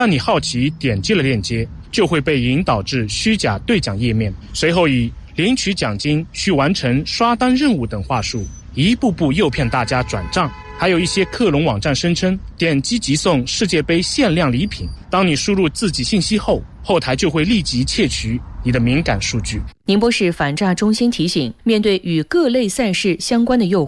当你好奇点击了链接，就会被引导至虚假兑奖页面，随后以领取奖金、需完成刷单任务等话术，一步步诱骗大家转账。还有一些克隆网站声称点击即送世界杯限量礼品，当你输入自己信息后，后台就会立即窃取你的敏感数据。 宁波市反诈中心提醒，面对与各类赛事相关的诱惑，